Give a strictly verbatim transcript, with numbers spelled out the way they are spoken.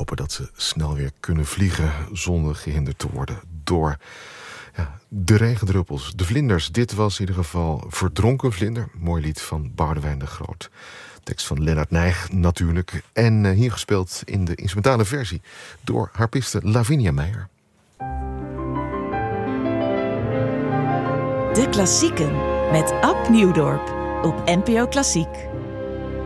hopen dat ze snel weer kunnen vliegen zonder gehinderd te worden door ja, de regendruppels, de vlinders. Dit was in ieder geval Verdronken Vlinder. Mooi lied van Boudewijn de Groot. Tekst van Lennart Nijg natuurlijk. En uh, hier gespeeld in de instrumentale versie door harpiste Lavinia Meijer. De Klassieken met Ab Nieuwdorp op N P O Klassiek.